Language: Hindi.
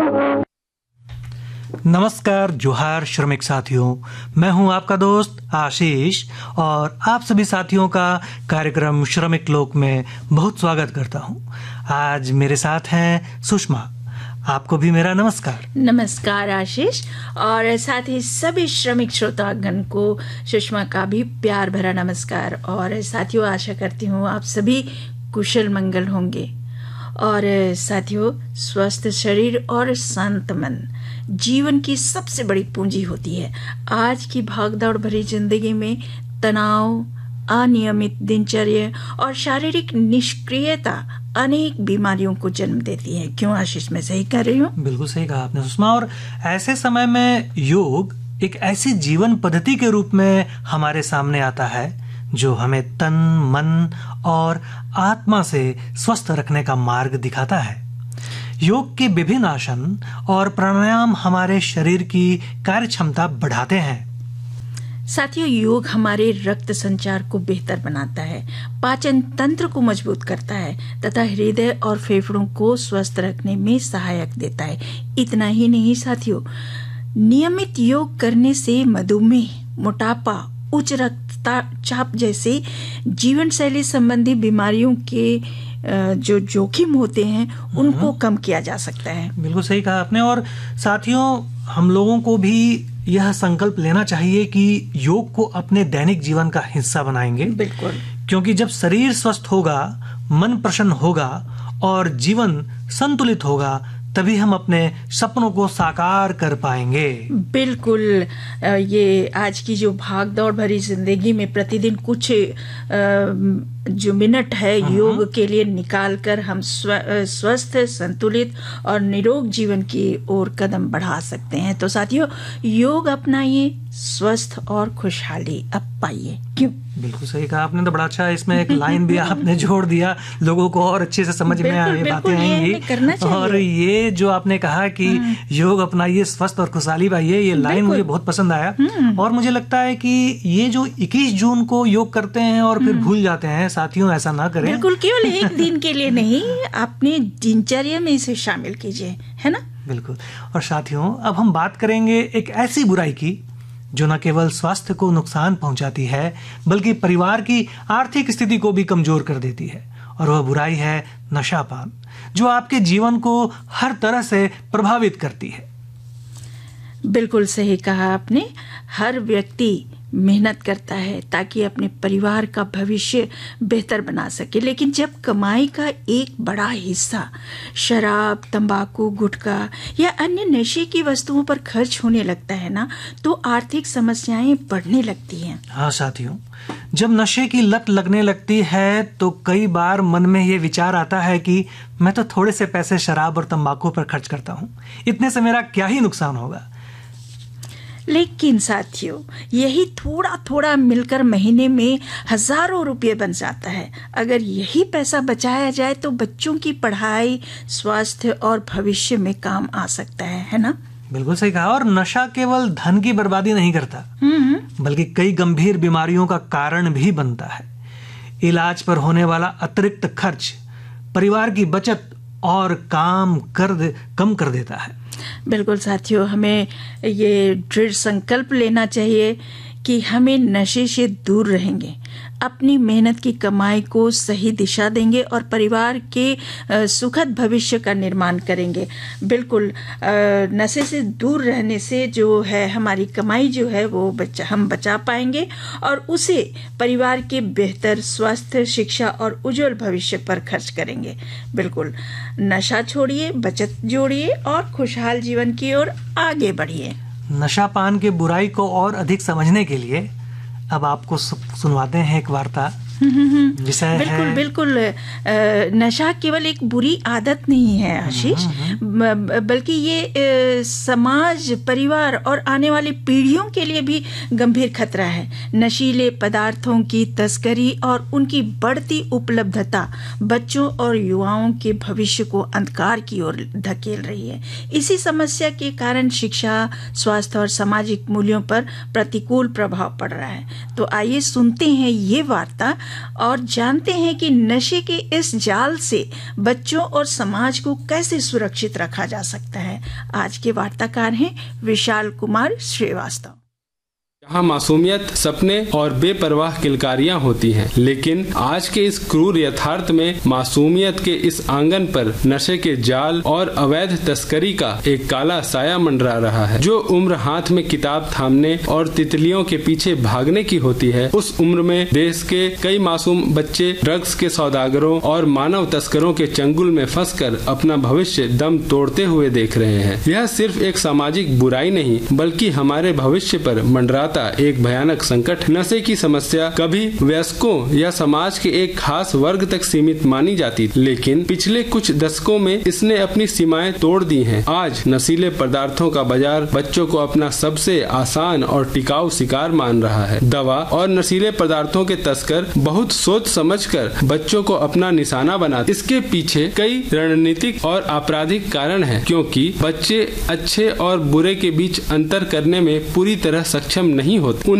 नमस्कार, जोहार श्रमिक साथियों। मैं हूं आपका दोस्त आशीष और आप सभी साथियों का कार्यक्रम श्रमिक लोक में बहुत स्वागत करता हूं। आज मेरे साथ हैं सुषमा। आपको भी मेरा नमस्कार। नमस्कार आशीष, और साथ ही सभी श्रमिक श्रोतागण को सुषमा का भी प्यार भरा नमस्कार। और साथियों, आशा करती हूँ आप सभी कुशल मंगल होंगे। और साथियों, स्वस्थ शरीर और शांत मन जीवन की सबसे बड़ी पूंजी होती है। आज की भागदौड़ भरी जिंदगी में तनाव, अनियमित दिनचर्या और शारीरिक निष्क्रियता अनेक बीमारियों को जन्म देती है। क्यों आशीष, मैं सही कर रही हूँ? बिल्कुल सही कहा आपने सुषमा। और ऐसे समय में योग एक ऐसी जीवन पद्धति के रूप में हमारे सामने आता है जो हमें तन, मन और आत्मा से स्वस्थ रखने का मार्ग दिखाता है। योग के विभिन्न आसन और प्राणायाम हमारे शरीर की कार्य क्षमता बढ़ाते हैं। साथियों, योग हमारे रक्त संचार को बेहतर बनाता है, पाचन तंत्र को मजबूत करता है तथा हृदय और फेफड़ों को स्वस्थ रखने में सहायक देता है। इतना ही नहीं साथियों, नियमित योग करने से मधुमेह, मोटापा, उच्च रक्तचाप जैसे जीवन शैली संबंधी बीमारियों के जो जोखिम होते हैं उनको कम किया जा सकता है। बिल्कुल सही कहा आपने। और साथियों, हम लोगों को भी यह संकल्प लेना चाहिए कि योग को अपने दैनिक जीवन का हिस्सा बनाएंगे। बिल्कुल, क्योंकि जब शरीर स्वस्थ होगा, मन प्रसन्न होगा और जीवन संतुलित होगा, तभी हम अपने सपनों को साकार कर पाएंगे। बिल्कुल। ये आज की जो भाग दौड़ भरी जिंदगी में प्रतिदिन कुछ जो मिनट है योग के लिए निकाल कर हम स्वस्थ, संतुलित और निरोग जीवन की ओर कदम बढ़ा सकते हैं। तो साथियों, योग अपनाइए, स्वस्थ और खुशहाली अब पाइए। क्यों? बिल्कुल सही कहा आपने। तो बड़ा अच्छा इसमें एक लाइन भी आपने जोड़ दिया, लोगों को और अच्छे से समझ में आए, बातें आएंगी। और ये जो आपने कहा कि योग अपनाइए, स्वस्थ और खुशहाली पाइए, ये लाइन मुझे बहुत पसंद आया। और मुझे लगता है कि ये जो 21 जून को योग करते हैं और फिर भूल जाते हैं, साथियों ऐसा ना करें। बिल्कुल, केवल एक दिन के लिए नहीं, अपनी दिनचर्या में इसे शामिल कीजिए, है ना? बिल्कुल। और साथियों, अब हम बात करेंगे एक ऐसी बुराई की जो न केवल स्वास्थ्य को नुकसान पहुंचाती है बल्कि परिवार की आर्थिक स्थिति को भी कमजोर कर देती है। और वह बुराई है नशापान, जो आपके जीवन को हर तरह से प्रभावित करती है। बिल्कुल सही कहा आपने। हर व्यक्ति मेहनत करता है ताकि अपने परिवार का भविष्य बेहतर बना सके, लेकिन जब कमाई का एक बड़ा हिस्सा शराब, तंबाकू, गुटखा या अन्य नशे की वस्तुओं पर खर्च होने लगता है ना, तो आर्थिक समस्याएं बढ़ने लगती हैं। हाँ साथियों, जब नशे की लत लगने लगती है तो कई बार मन में ये विचार आता है कि मैं तो थोड़े से पैसे शराब और तंबाकू पर खर्च करता हूँ, इतने से मेरा क्या ही नुकसान होगा। लेकिन साथियों, यही थोड़ा थोड़ा मिलकर महीने में हजारों रुपये बन जाता है। अगर यही पैसा बचाया जाए तो बच्चों की पढ़ाई, स्वास्थ्य और भविष्य में काम आ सकता है ना? बिल्कुल सही कहा। और नशा केवल धन की बर्बादी नहीं करता, बल्कि कई गंभीर बीमारियों का कारण भी बनता है। इलाज पर होने वाला अतिरिक्त खर्च परिवार की बचत और कम कर देता है। बिल्कुल साथियों, हमें ये दृढ़ संकल्प लेना चाहिए कि हमें नशे से दूर रहेंगे, अपनी मेहनत की कमाई को सही दिशा देंगे और परिवार के सुखद भविष्य का निर्माण करेंगे। बिल्कुल, नशे से दूर रहने से जो है हमारी कमाई जो है वो हम बचा पाएंगे और उसे परिवार के बेहतर स्वास्थ्य, शिक्षा और उज्जवल भविष्य पर खर्च करेंगे। बिल्कुल, नशा छोड़िए, बचत जोड़िए और खुशहाल जीवन की ओर आगे बढ़िए। नशापान के बुराई को और अधिक समझने के लिए अब आपको सुनवाते हैं एक वार्ता। विषय बिल्कुल बिल्कुल। नशा केवल एक बुरी आदत नहीं है आशीष, बल्कि ये समाज, परिवार और आने वाली पीढ़ियों के लिए भी गंभीर खतरा है। नशीले पदार्थों की तस्करी और उनकी बढ़ती उपलब्धता बच्चों और युवाओं के भविष्य को अंधकार की ओर धकेल रही है। इसी समस्या के कारण शिक्षा, स्वास्थ्य और सामाजिक मूल्यों पर प्रतिकूल प्रभाव पड़ रहा है। तो आइए सुनते हैं ये वार्ता और जानते हैं कि नशे के इस जाल से बच्चों और समाज को कैसे सुरक्षित रखा जा सकता है। आज के वार्ताकार हैं विशाल कुमार श्रीवास्तव। जहाँ मासूमियत, सपने और बेपरवाह किलकारियां होती हैं, लेकिन आज के इस क्रूर यथार्थ में मासूमियत के इस आंगन पर नशे के जाल और अवैध तस्करी का एक काला साया मंडरा रहा है। जो उम्र हाथ में किताब थामने और तितलियों के पीछे भागने की होती है, उस उम्र में देश के कई मासूम बच्चे ड्रग्स के सौदागरों और मानव तस्करों के चंगुल में फंसकर अपना भविष्य दम तोड़ते हुए देख रहे हैं। यह सिर्फ एक सामाजिक बुराई नहीं, बल्कि हमारे भविष्य पर मंडराता एक भयानक संकट। नशे की समस्या कभी वयस्कों या समाज के एक खास वर्ग तक सीमित मानी जाती, लेकिन पिछले कुछ दशकों में इसने अपनी सीमाएं तोड़ दी हैं। आज नशीले पदार्थों का बाजार बच्चों को अपना सबसे आसान और टिकाऊ शिकार मान रहा है। दवा और नशीले पदार्थों के तस्कर बहुत सोच समझकर बच्चों को अपना निशाना बनाते। इसके पीछे कई रणनीतिक और आपराधिक कारण हैं, क्योंकि बच्चे अच्छे और बुरे के बीच अंतर करने में पूरी तरह सक्षम नहीं होते।